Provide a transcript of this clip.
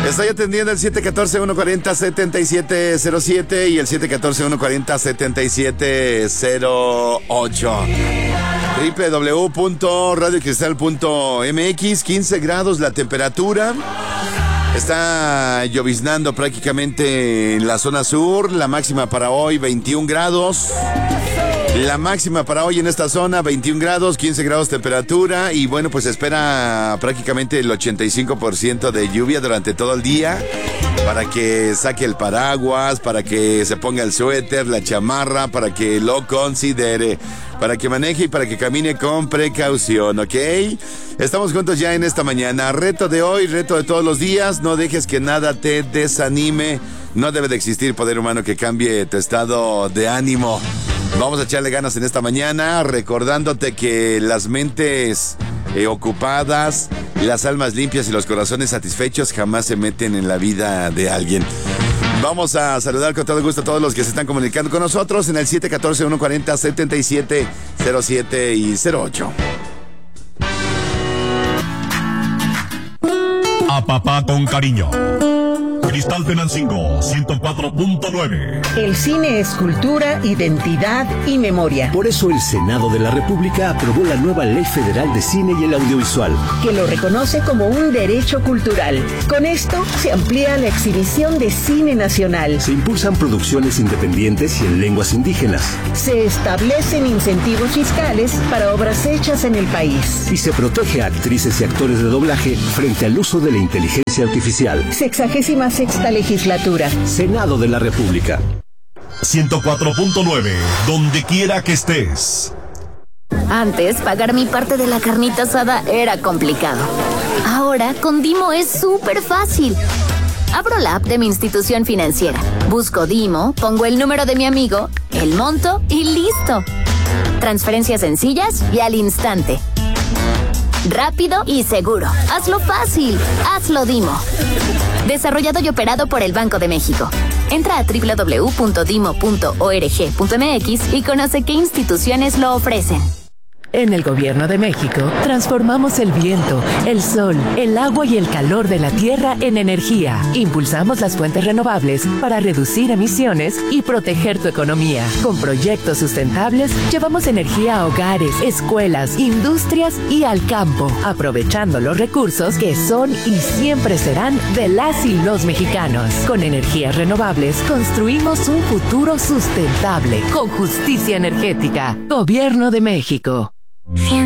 Estoy atendiendo el 714-140-7707 y el 714-140-7708. www.radiocristal.mx. 15 grados la temperatura. Está lloviznando prácticamente en la zona sur. La máxima para hoy 21 grados. La máxima para hoy en esta zona, 21 grados, 15 grados temperatura. Y bueno, pues espera prácticamente el 85% de lluvia durante todo el día. Para que saque el paraguas, para que se ponga el suéter, la chamarra, para que lo considere, para que maneje y para que camine con precaución, ¿ok? Estamos juntos ya en esta mañana. Reto de hoy, reto de todos los días. No dejes que nada te desanime. No debe de existir poder humano que cambie tu estado de ánimo. Vamos a echarle ganas en esta mañana, recordándote que las mentes ocupadas, las almas limpias y los corazones satisfechos jamás se meten en la vida de alguien. Vamos a saludar con todo gusto a todos los que se están comunicando con nosotros en el 714-140-7707 y 08. A papá con cariño. Cristal Tenancingo 104.9. El cine es cultura, identidad y memoria. Por eso el Senado de la República aprobó la nueva Ley Federal de Cine y el Audiovisual, que lo reconoce como un derecho cultural. Con esto se amplía la exhibición de cine nacional. Se impulsan producciones independientes y en lenguas indígenas. Se establecen incentivos fiscales para obras hechas en el país. Y se protege a actrices y actores de doblaje frente al uso de la inteligencia artificial. 66ª legislatura. Senado de la República. 104.9, donde quiera que estés. Antes, pagar mi parte de la carnita asada era complicado. Ahora, con Dimo es súper fácil. Abro la app de mi institución financiera, busco Dimo, pongo el número de mi amigo, el monto y listo. Transferencias sencillas y al instante. Rápido y seguro. Hazlo fácil. Hazlo Dimo. Desarrollado y operado por el Banco de México. Entra a www.dimo.org.mx y conoce qué instituciones lo ofrecen. En el Gobierno de México, transformamos el viento, el sol, el agua y el calor de la tierra en energía. Impulsamos las fuentes renovables para reducir emisiones y proteger tu economía. Con proyectos sustentables, llevamos energía a hogares, escuelas, industrias y al campo, aprovechando los recursos que son y siempre serán de las y los mexicanos. Con energías renovables, construimos un futuro sustentable, con justicia energética. Gobierno de México.